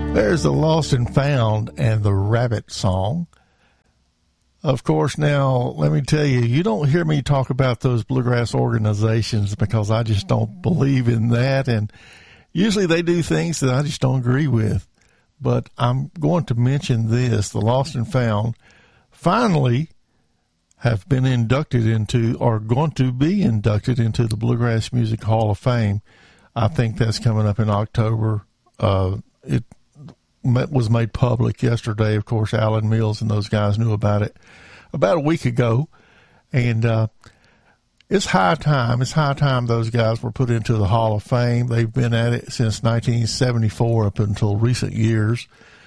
There's the Lost and Found and the Rabbit song. Of course, now, let me tell you, you don't hear me talk about those bluegrass organizations because I just don't believe in that. And usually they do things that I just don't agree with. But I'm going to mention this. The Lost and Found finally have been inducted into, or going to be inducted into, the Bluegrass Music Hall of Fame. I think that's coming up in October. It was made public yesterday. Of course, Alan Mills and those guys knew about it about a week ago. And it's high time. It's high time those guys were put into the Hall of Fame. They've been at it since 1974 up until recent years.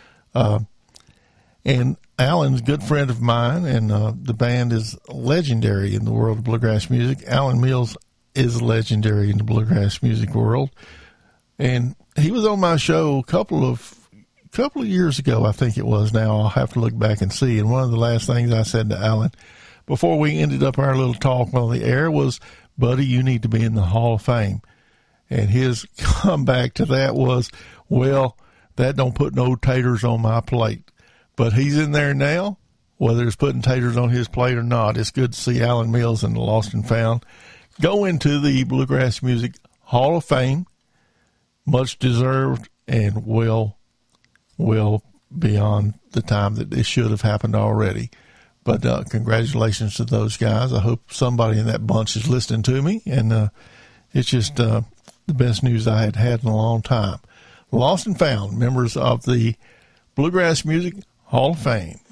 And Alan's a good friend of mine, and the band is legendary in the world of bluegrass music. Alan Mills is legendary in the bluegrass music world. And he was on my show a couple of years ago, I think it was now. I'll have to look back and see. And one of the last things I said to Alan before we ended up our little talk on the air was, buddy, you need to be in the Hall of Fame. And his comeback to that was, well, that don't put no taters on my plate. But he's in there now, whether it's putting taters on his plate or not. It's good to see Alan Mills and the Lost and Found go into the Bluegrass Music Hall of Fame. Much deserved and well beyond the time that it should have happened already. But congratulations to those guys. I hope somebody in that bunch is listening to me. And it's just the best news I had in a long time. Lost and Found, members of the Bluegrass Music Hall of Fame.